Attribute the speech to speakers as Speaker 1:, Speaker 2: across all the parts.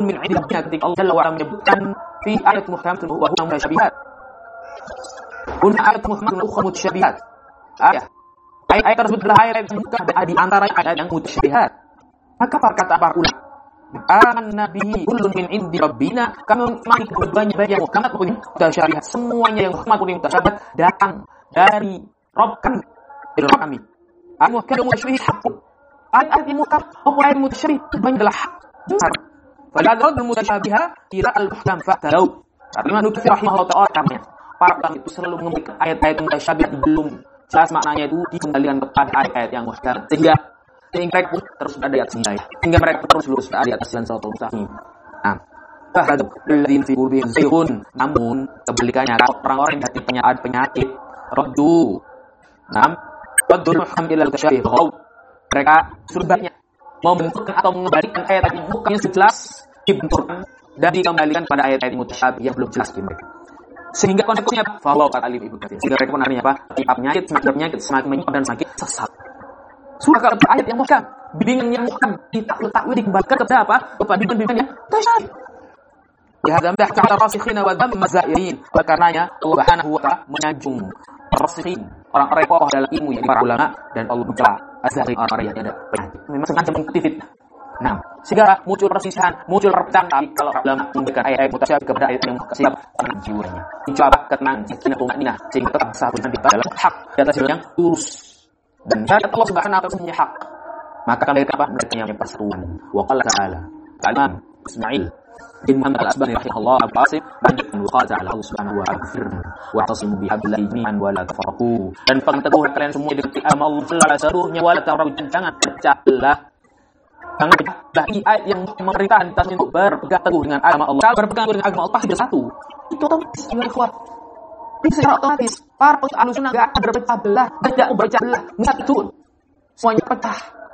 Speaker 1: min 'indi rabbina ketika Allah Jalla wa ala menyebutkan fi ayat muhkamatun wa huwa mutasyabihat. Kuna ayat muhkamatun ukhra mutasyabihat. Ayat tersebut adalah ayat yang bukan di antara ayat yang mutasyabihat. Maka kata para ulama, amanna bihi kullun min 'indi rabbina, kami mari banyak yang muhkamat maupun mutasyabihat, semuanya yang muhkamat maupun mutasyabihat datang dari Rabb kami, dari Rabb kami. Al-muhkam mutasyabihat haqq. Ayat yang muhkam maupun ayat mutasyabihat semuanya adalah hak. Benar. Fala rad al-mutasyabiha ila al-muhkam fa'talau. Imam Nukafi rahimahullah ta'ala katanya, para ulama itu selalu memberikan ayat-ayat mutasyabihat belum jelas maknanya itu dikembalikan kepada ayat-ayat yang muhkam sehingga mereka pun terus ada di atas hidayah, sehingga mereka terus lurus ada di atas jalan siratal mustaqim. Fahadab alladziina fi qulubihim zayghun, namun kebalikannya orang-orang yang hati penyakit raddu muhkam ila al-mutasyabiih. Mereka surganya mau membenturkan atau mengembalikan ayat yang bukannya jelas, dibenturkan dan dikembalikan pada ayat-ayat mutasyabiih yang belum jelas di mereka. Sehingga konsekuensinya bahwa kata alim Ibnu Katsir, sehingga mereka menariknya apa? Penyakit semakin menyebab dan semakin sesat. Surah kalau ayat yang muhkam, bimbingan yang muhkam ditakwil dikembalikan kepada apa? Kepada bimbingan yang mutasyabiih. Ya hadza kata rasikhina wa dhamm mazairin. Karenanya Allah Subhanahu wa ta'ala menyanjung rasikhin, orang-orang kokoh dalam ilmu yang para ulama, dan Allah mencela azzarin, orang-orang yang ada penyakit. Memang sengaja mengikuti fitnah. Sehingga muncul persisahan, muncul perpecahan. Tapi kalau ulama memberikan ayat-ayat mutasyabiih kepada ayat yang siap tenang jiwanya, mencoba ketenangan, sakinah, sehingga tetap satu dan dalam hak di atas yang lurus. Dan syariat Allah Subhanahu wa ta'ala hak. Maka mereka yang persatuan. Wa qala ta'ala, Al-Imam Ismail bin Muhammad Al-Asbani rahimahullah al-Qasim dan qala ta'ala Allah Subhanahu wa ta'ala wa'tasimu bihablillahi jami'an wa la tafarraqu. Dan pegang teguh kalian semua di agama Allah seluruhnya wa la tafarraqu, jangan pecah belah. Jangan pecah belah. Ini ayat yang memerintahkan kita untuk berpegang teguh dengan agama Allah. Kalau berpegang teguh dengan agama Allah pasti bersatu. Itu otomatis ya ikhwan. Ini secara otomatis para ahlussunnah enggak akan berpecah belah, tidak berpecah belah, enggak itu. Semuanya pecah.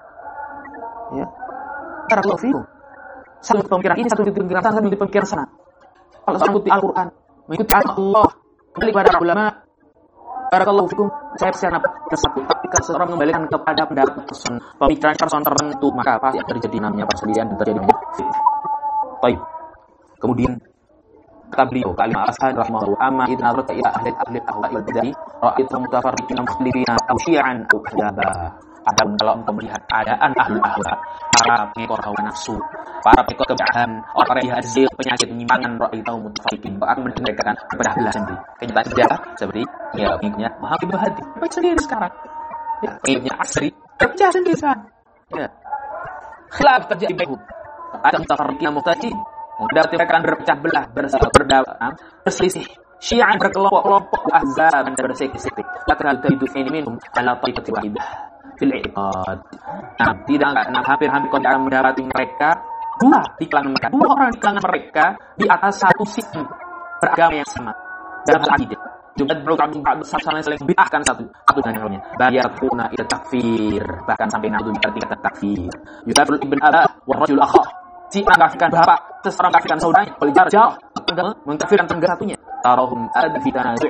Speaker 1: Ya. Barakallahu fiikum. Satu pemikiran ini, satu pemikiran sana, satu pemikiran sana. Kalau seorang mengikuti Al-Qur'an, mengikuti Allah, kembali kepada para ulama, barakallahu fiikum, saya percaya bersatu. Tapi kalau seorang mengembalikan kepada pendapat pemikiran tertentu, maka pasti terjadi namanya perselisihan dan terjadi namanya fitnah. Baik. Kemudian kata beliau, kalimah Al-Asad rahimahullah, amma idna rata ila ahli ahwa'i wal bid'ah ra'aitu mutafarriqina muslimina aw syi'an aw ahzaba. Adapun kalau engkau melihat keadaan ahlul ahwa, para pengekor hawa nafsu, para pengekor kebid'ahan, orang yang dihazil penyakit penyimpangan, ra'aitu mutafarriqin, akan mendengarkan kepada belah sendiri. Kenyataan sejarah seperti ya pengikutnya Muhammad bin Hadi, baik sendiri sekarang. Ya, pengikutnya Asri, kerja sendiri sekarang. Ya. Khilaf terjadi baik. Ada mutafarriqin muhtajin. Berarti mereka akan berpecah belah, berselisih. Syiah berkelompok-kelompok, ahzab dan bersekte-sekte. Lakan al-taidu ini minum ala taifati wahidah fil i'tiqad. Tidak hampir-hampir kau akan mendapati mereka dua orang di kalangan mereka di atas satu sistem beragama yang sama dalam akidah. Juga beragama sama saling bid'ahkan satu dengan yang lainnya. Bayatuna ila takfir, bahkan sampai nabi tingkat takfir. Yusafir ibn Abah wa rajul akhar. Si mengkafirkan bapak, seseorang mengkafirkan saudaranya, belijar jauh, mengkafirkan tangga satunya. Tarahum ada fitnah